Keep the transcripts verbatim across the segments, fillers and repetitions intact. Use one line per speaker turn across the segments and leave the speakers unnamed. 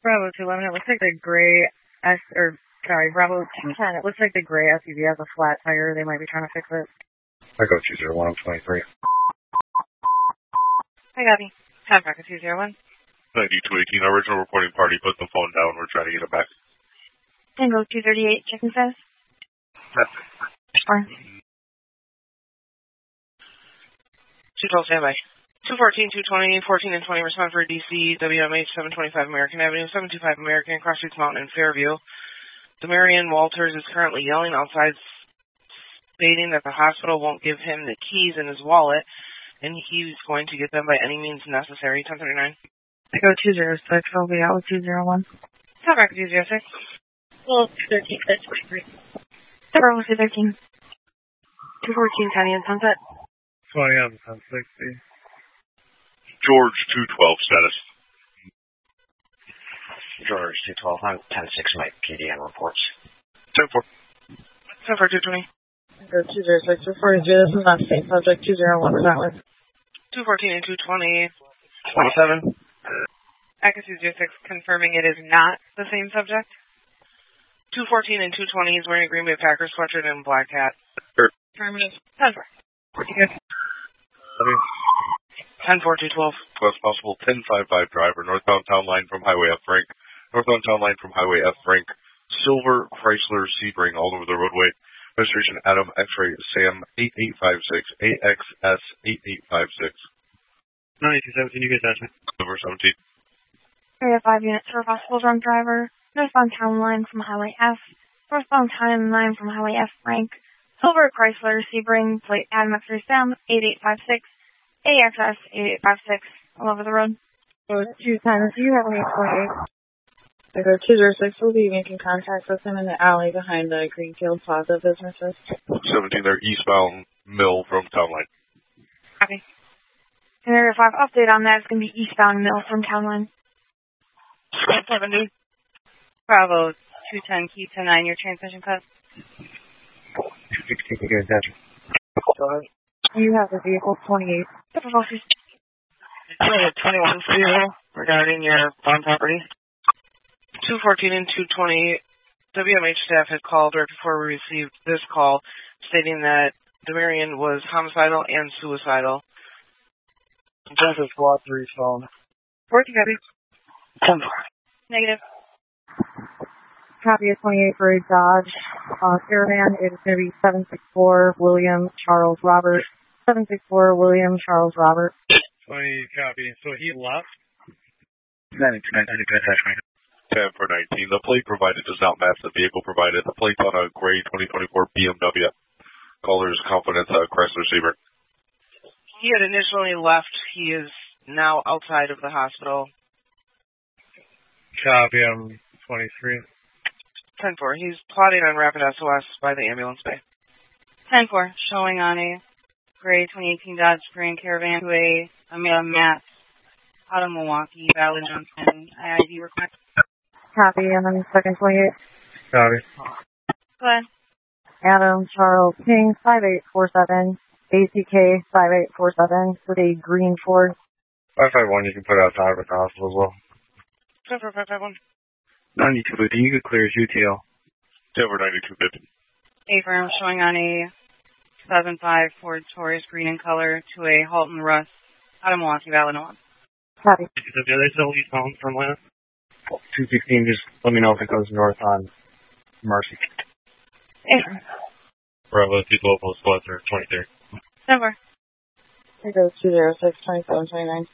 Bravo two eleven, it looks like the gray S, or, sorry, Bravo two ten, it looks like the gray S U V has a flat tire. They might be trying to fix it.
Echo two zero one, twenty-three.
Hi, Gabby. Have Echo two zero one.
ninety-two eighteen, original reporting party, put the phone down. We're trying to get it back.
Tango two thirty-eight, chicken says. Or.
two twelve, standby. two fourteen, two twenty, fourteen and twenty, respond for D C, W M H seven twenty-five American Avenue, seven two five American, Cross Streets Mountain in Fairview. Demarion Walters is currently yelling outside, stating that the hospital won't give him the keys in his wallet, and he's going to get them by any means necessary. ten thirty-nine.
Echo two zero six, I'll be out with two zero one.
Tell back two zero six.
Well, two thirteen, that's twenty-three. Bravo two thirteen. two fourteen, Tiny and Sunset.
twenty on ten sixty.
George two twelve, status.
George two twelve, I'm ten six, Mike, P D N reports.
ten four.
ten four, two twenty.
Echo two zero six, reporting this is not the same subject, two zero one, is that one?
two fourteen and two twenty. twenty-seven. Echo two zero six, confirming it is not the same subject. two fourteen and two twenty, he's wearing a Green Bay Packers sweatshirt and black hat.
Sure.
Affirmative. ten four. ten four, two twelve.
Request possible ten five five driver, northbound town line from Highway F Frank. Northbound town line from Highway F Frank. Silver Chrysler Sebring all over the roadway. Registration Adam X-ray Sam eight eight five six, A X S eight eight five six.
ninety-two seventeen, you get that.
Number seventeen.
Area five units for a possible drunk driver. Northbound town line from Highway F. Northbound town line from Highway F Frank. Silver Chrysler Sebring plate Adam X-ray Sam eight eight five six. A X S eight eight five six, all over the road. So two times, do you have an eight forty-eight? Echo two zero six will be making contact with him in the alley behind the Greenfield Plaza businesses.
seventeen, they're eastbound Mill from town line.
Copy. And area five update on that is going to be eastbound Mill from town line.
seventy.
Bravo two ten, key to nine, your transmission cut.
sixteen, you get that.
You have the vehicle twenty-eight.
twenty-one zero regarding your farm property. two fourteen and two twenty, W M H staff had called right before we received this call, stating that Demarion was homicidal and suicidal.
This is squad three phone.
Working, copy.
ten four. Negative. Copy of twenty-eight for a Dodge uh, Caravan. It is going to be seven six four William Charles Robert. seven six four William Charles Robert.
twenty copy. So he left?
ninety-two, ninety-two, ten for nineteen. The plate provided does not match the vehicle provided. The plate's on a gray twenty twenty-four B M W. Caller's confidence uh, Chrysler Sebring.
He had initially left. He is now outside of the hospital.
Copy, I'm twenty-three.
ten four. He's plotting on rapid S O S by the ambulance bay.
ten four. Showing on a gray twenty eighteen Dodge Grand Caravan to a, I mean, a Matt out of Milwaukee, Valley Junction, I I D request. Copy, and then second twenty-eight.
Copy.
Go ahead. Adam Charles King, five eight four seven, A C K five eight four seven, with a green Ford.
five five one, you can put outside of the hospital as well.
ten four, five five one.
ninety-two fifty, you could clear his U T L.
ten for ninety-two fifty.
A-firm showing on a two thousand five Ford Taurus green in color to a Halton Russ out of Milwaukee, Valley. Copy.
The other still eastbound from Atlanta? two sixteen, just let me know if it goes north on Mercy.
A-firm.
Bravo, two twelve, post Butler, twenty-three.
Number. Here goes two zero six, twenty-seven, twenty-nine.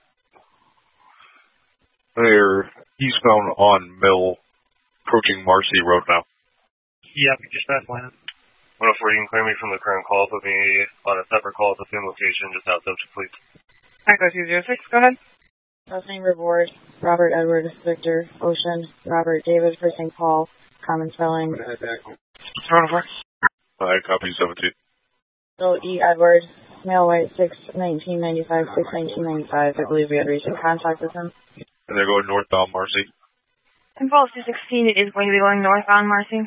They're eastbound on Mill, approaching Marcy Road now.
Yeah, just past Atlanta.
one oh four, you can clear me from the current call. Put me on a separate call at the same location, just out subject, please.
Echo two zero six, go ahead.
Last name reward, Robert Edward Victor Ocean, Robert David for Saint Paul, common spelling.
one oh four.
I copy seventeen.
So E. Edward, male white, six nineteen ninety-five, six nineteen ninety-five. I believe we had recent contact with him.
And they're going northbound Marcy.
Involved two sixteen, it is going to be going northbound Marcy.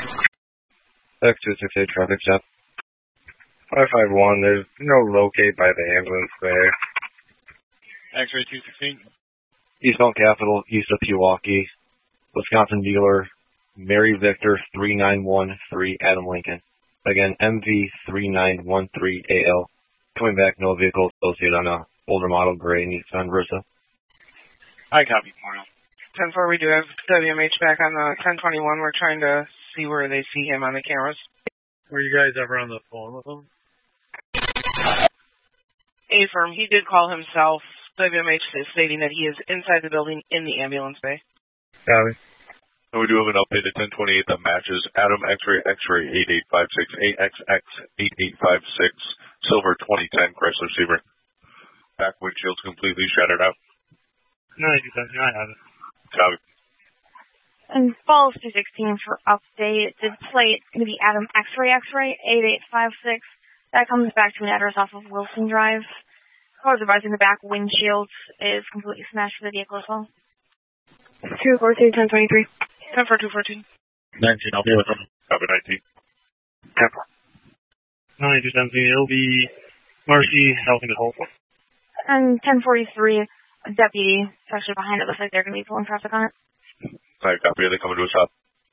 X two six eight traffic stop. five five one, there's no locate by the ambulance there.
X-ray two sixteen.
Eastbound Capital, east of Pewaukee, Wisconsin dealer, Mary Victor three nine one three, Adam Lincoln. Again, M V three nine one three A L. Coming back, no vehicle associated on a older model gray Nissan Versa.
I copy, Morno.
ten four, we do have W M H back on the ten twenty-one. We're trying to see where they see him on the cameras.
Were you guys ever on the phone with him?
A-firm, he did call himself. W M H is stating that he is inside the building in the ambulance bay.
Copy.
And we do have an update at ten twenty-eight that matches Adam X-ray X-ray eight eight five six, A X X eight eight five six, silver twenty ten Chrysler Sebring. Back windshield's completely shattered out.
No, I have it.
Copy.
And Falls two sixteen for update. The plate is going to be Adam X-ray X-ray eight eight five six. That comes back to an address off of Wilson Drive. Cars advising the back windshield is completely smashed for the vehicle as well.
two fourteen, ten twenty-three.
ten four, two fourteen.
nineteen, I'll be with him.
Copy nineteen.
ten four.
ninety-two seventeen, it'll be Marcy helping to hold.
And ten forty-three, a deputy is actually behind it. Looks like they're going to be pulling traffic on it.
Alright, copy. Are they coming to a stop?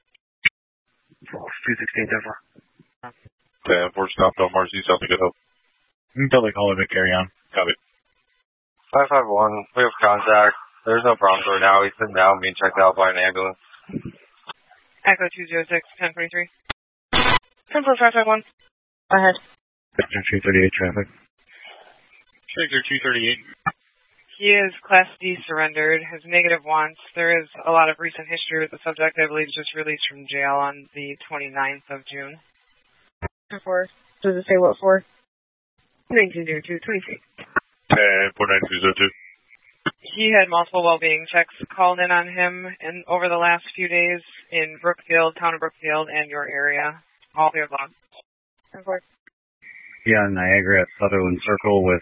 two sixteen, ten four.
ten four, stopped on Marcy, South to get help.
Until they call it a carry on.
Copy.
five five one, we have contact. There's no problems right now. He's been down being checked out by an ambulance.
Echo two zero six, ten twenty-three. ten four, five five one.
Go ahead.
two thirty-eight traffic.
Trigger two thirty-eight.
He is Class D surrendered, has negative wants. There is a lot of recent history with the subject. I believe just released from jail on the twenty-ninth of June.
For, does it say what for? nineteen oh two, twenty-three.
ten four nine two zero two.
He had multiple well-being checks called in on him in, over the last few days in Brookfield, town of Brookfield, and your area. All the above.
Yeah, Niagara at Sutherland Circle with,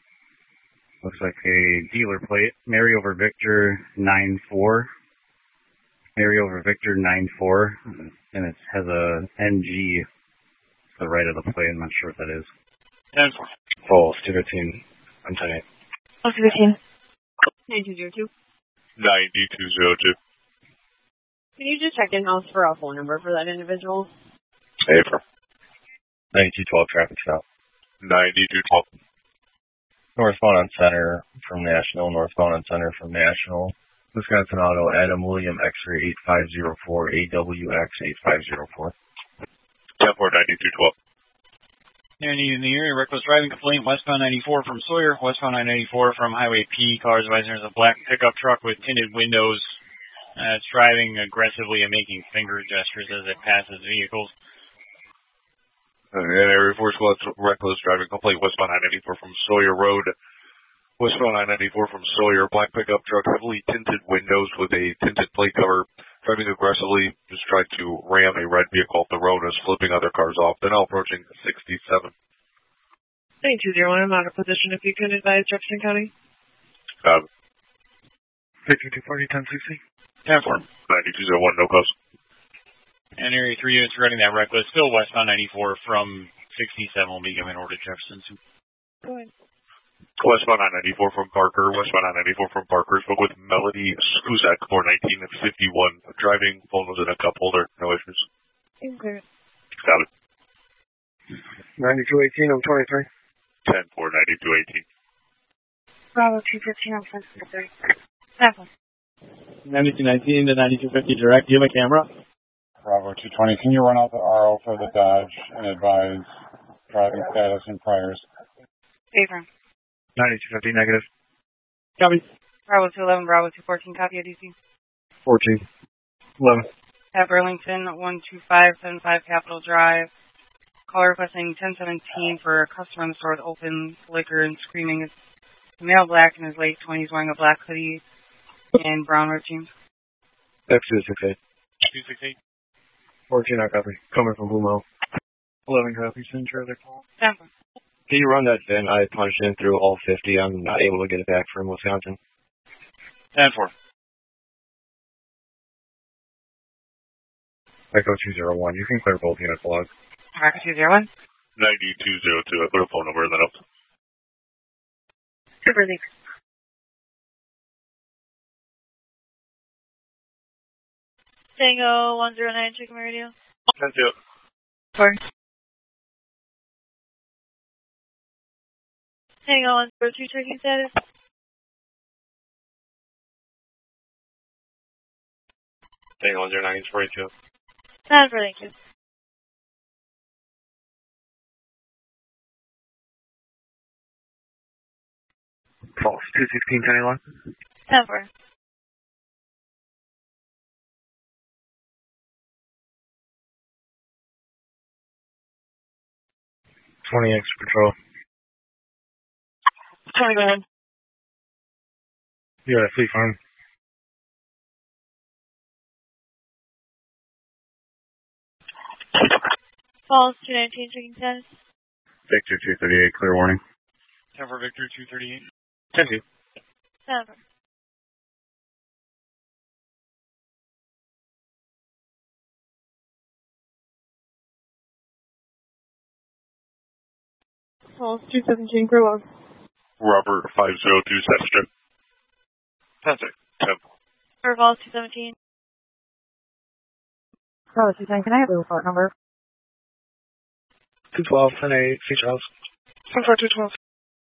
looks like a dealer plate. Mary over Victor nine four. Mary over Victor nine four. And it has a N G to the right of the plate. I'm not sure what that is.
ten four.
Oh, two fifteen. I'm ten eight.
Oh, two fifteen.
nineteen oh two.
ninety-two oh two.
Can you just check in-house for a phone number for that individual?
April.
ninety-two twelve traffic stop.
ninety-two twelve.
Northbound on center from National, northbound on center from National. Wisconsin Auto, Adam William X-ray eight five zero four, A W X eight five zero four.
ten four, ninety-two twelve.
Danny in the area, reckless driving complaint, westbound ninety-four from Sawyer, westbound nine ninety-four from Highway P. Cars advising there's a black pickup truck with tinted windows. Uh, it's driving aggressively and making finger gestures as it passes vehicles.
Uh, and area four squad reckless driving complaint, westbound nine ninety-four from Sawyer Road. Westbound nine ninety-four from Sawyer, black pickup truck, heavily tinted windows with a tinted plate cover. Driving aggressively, just tried to ram a red vehicle off the road and is flipping other cars off. They're now approaching sixty-seven.
nine two zero one, I'm out of position if you can advise Jefferson County.
Uh,
fifty-two forty, ten sixty.
ten four.
ninety-two oh one, no cause.
And area three units regarding that reckless, still westbound ninety-four from sixty-seven will be given over to Jefferson soon.
Go ahead.
Westbound nine ninety-four from Parker. Westbound nine ninety-four from Parker. Spoke with Melody Skuzak, four nineteen fifty-one. Driving, phone was in a cup holder. No issues.
Clear.
Got it.
ninety-two eighteen, I'm twenty-three.
ten four, ninety-two eighteen.
Bravo two fifteen, I'm twenty-three.
ninety-two nineteen to ninety-two fifty direct. Do you have a camera?
Bravo two twenty, can you run out the R O for the Dodge and advise driving status and priors?
Favor.
ninety-two fifty, negative.
Copy.
Bravo two eleven, Bravo two fourteen, copy of D C.
fourteen. eleven.
At Burlington, one two five seven five Capitol Drive. Caller requesting ten seventeen for a customer in the store with open liquor and screaming. It's a male black in his late twenties wearing a black hoodie and brown ripped jeans.
X two six eight.
two six eight.
fourteen, I copy. Coming from Blue Mo. eleven copies, send trailer call.
Sample.
Can you run that VIN? I punched in through all fifty. I'm not able to get it back from Wisconsin.
ten four.
Echo two zero one. You can clear both unit logs.
Echo two zero one.
ninety-two oh two. I put a phone number in the notes.
Super, thanks.
Tango one zero nine, checking my radio.
ten two.
Four. Tango one zero two, checking status.
Tango one zero nine, forty-two.
Nine for, thank you.
False, two sixteen, ten one.
ten four.
twenty X Patrol.
twenty, go ahead.
Yeah, Fleet Farm.
False, two nineteen, checking status.
Victor two thirty-eight, clear warning.
ten for Victor two thirty-eight.
ten two.
ten four.
False, two seventeen, clear log.
Robert five zero two, Session.
ten six. ten four.
For false, two seventeen.
Bravo two ten, can I have the report number?
two twelve, ten eight, C Charles.
ten four, two twelve.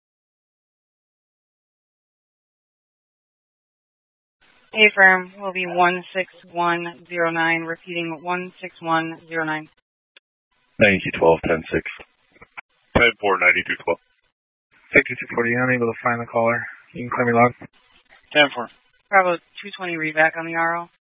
A-firm will be one six one zero nine, repeating one six one zero nine.
ninety-two twelve, ten six.
ten four, ninety-two twelve.
Victor two forty, unable to find the caller. You can claim your log.
ten four.
Bravo two twenty, reback on the R O.